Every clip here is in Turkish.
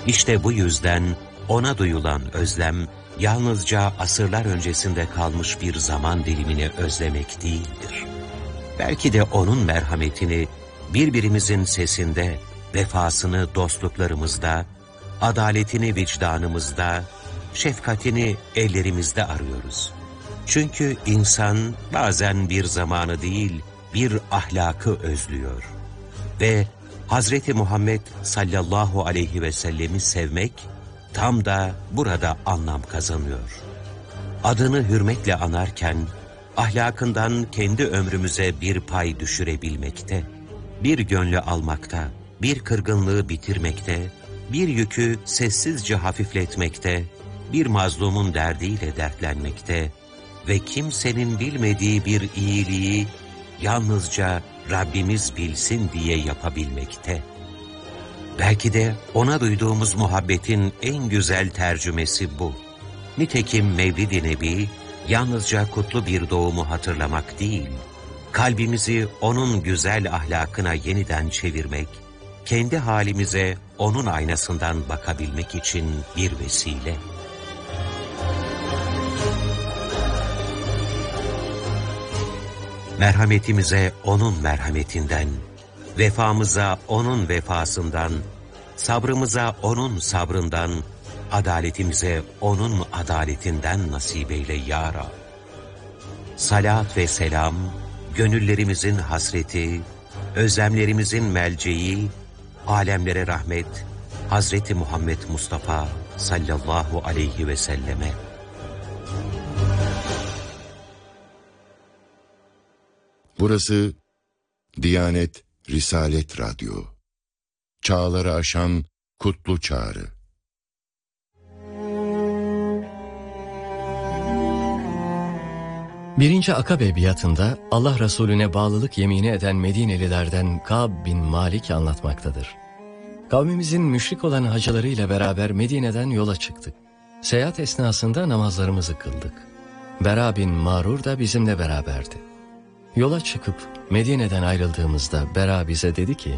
İşte bu yüzden ona duyulan özlem, yalnızca asırlar öncesinde kalmış bir zaman dilimini özlemek değildir. Belki de onun merhametini birbirimizin sesinde, vefasını dostluklarımızda, adaletini vicdanımızda, şefkatini ellerimizde arıyoruz. Çünkü insan bazen bir zamanı değil, bir ahlakı özlüyor. Ve Hazreti Muhammed sallallahu aleyhi ve sellemi sevmek tam da burada anlam kazanıyor. Adını hürmetle anarken, ahlakından kendi ömrümüze bir pay düşürebilmekte, bir gönlü almakta, bir kırgınlığı bitirmekte, bir yükü sessizce hafifletmekte, bir mazlumun derdiyle dertlenmekte ve kimsenin bilmediği bir iyiliği yalnızca Rabbimiz bilsin diye yapabilmekte. Belki de ona duyduğumuz muhabbetin en güzel tercümesi bu. Nitekim Mevlid-i Nebi yalnızca kutlu bir doğumu hatırlamak değil, kalbimizi onun güzel ahlakına yeniden çevirmek, kendi halimize onun aynasından bakabilmek için bir vesile. Merhametimize onun merhametinden, vefamıza onun vefasından, sabrımıza onun sabrından, adaletimize onun adaletinden nasip eyle ya Rab. Salat ve selam, gönüllerimizin hasreti, özlemlerimizin melceği, alemlere rahmet, Hazreti Muhammed Mustafa sallallahu aleyhi ve selleme. Burası Diyanet Risalet Radyo. Çağları aşan kutlu çağrı. Birinci Akabe biatında Allah Resulüne bağlılık yemini eden Medinelilerden Kâb bin Malik anlatmaktadır. Kavmimizin müşrik olan hacılarıyla beraber Medine'den yola çıktık. Seyahat esnasında namazlarımızı kıldık. Bera bin Marur da bizimle beraberdi. Yola çıkıp Medine'den ayrıldığımızda Bera bize dedi ki,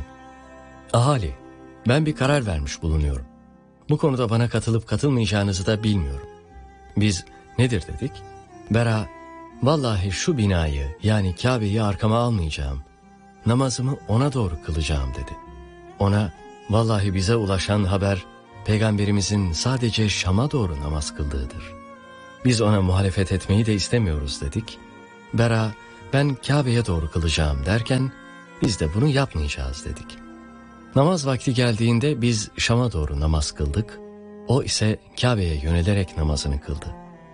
"Ahali, ben bir karar vermiş bulunuyorum. Bu konuda bana katılıp katılmayacağınızı da bilmiyorum." Biz, "Nedir?" dedik. Bera, "Vallahi şu binayı yani Kabe'yi arkama almayacağım. Namazımı ona doğru kılacağım." dedi. Ona, "Vallahi bize ulaşan haber Peygamberimizin sadece Şam'a doğru namaz kıldığıdır. Biz ona muhalefet etmeyi de istemiyoruz." dedik. Bera, "Ben Kabe'ye doğru kılacağım." derken biz de bunu yapmayacağız dedik. Namaz vakti geldiğinde biz Şam'a doğru namaz kıldık. O ise Kabe'ye yönelerek namazını kıldı.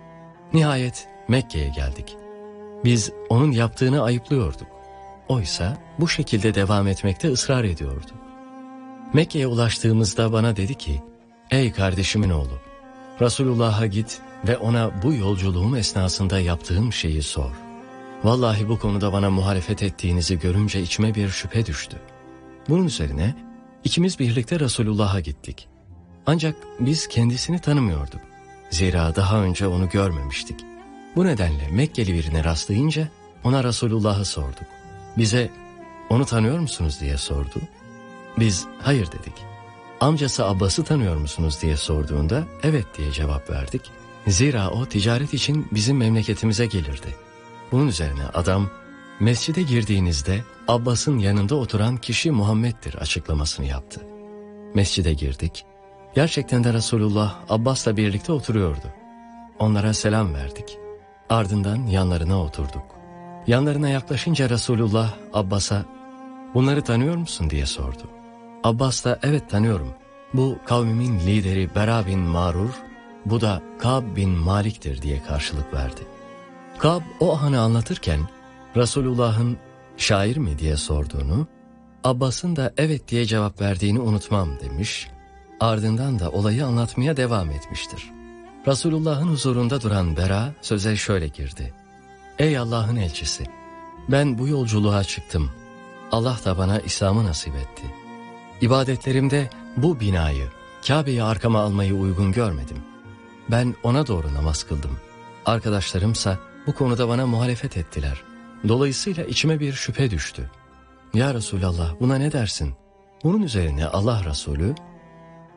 Nihayet Mekke'ye geldik. Biz onun yaptığını ayıplıyorduk. Oysa bu şekilde devam etmekte ısrar ediyordu. Mekke'ye ulaştığımızda bana dedi ki, "Ey kardeşimin oğlu, Resulullah'a git ve ona bu yolculuğum esnasında yaptığım şeyi sor. Vallahi bu konuda bana muhalefet ettiğinizi görünce içime bir şüphe düştü." Bunun üzerine ikimiz birlikte Resulullah'a gittik. Ancak biz kendisini tanımıyorduk. Zira daha önce onu görmemiştik. Bu nedenle Mekkeli birine rastlayınca ona Resulullah'ı sorduk. Bize, "Onu tanıyor musunuz?" diye sordu. Biz, "Hayır" dedik. Amcası Abbas'ı tanıyor musunuz diye sorduğunda, "Evet" diye cevap verdik. Zira o ticaret için bizim memleketimize gelirdi. Bunun üzerine adam, "Mescide girdiğinizde Abbas'ın yanında oturan kişi Muhammed'dir" açıklamasını yaptı. Mescide girdik. Gerçekten de Resulullah Abbas'la birlikte oturuyordu. Onlara selam verdik. Ardından yanlarına oturduk. Yanlarına yaklaşınca Resulullah Abbas'a, "Bunları tanıyor musun?" diye sordu. Abbas da, "Evet tanıyorum. Bu kavmimin lideri Bera bin Marur, bu da Kâb bin Malik'tir" diye karşılık verdi. Kâb o anı anlatırken Resulullah'ın "Şair mi?" diye sorduğunu, Abbas'ın da "Evet" diye cevap verdiğini unutmam demiş. Ardından da olayı anlatmaya devam etmiştir. Resulullah'ın huzurunda duran Bera söze şöyle girdi. "Ey Allah'ın elçisi, ben bu yolculuğa çıktım. Allah da bana İslam'ı nasip etti. İbadetlerimde bu binayı, Kabe'yi arkama almayı uygun görmedim. Ben ona doğru namaz kıldım. Arkadaşlarımsa bu konuda bana muhalefet ettiler. Dolayısıyla içime bir şüphe düştü. Ya Resulallah, buna ne dersin?" Bunun üzerine Allah Resulü,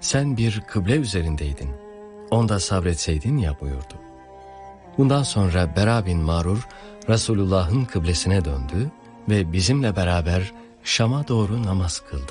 sen bir kıble üzerindeydin. Onda sabretseydin ya buyurdu. Bundan sonra Bera bin Marur Resulullah'ın kıblesine döndü ve bizimle beraber Şam'a doğru namaz kıldı.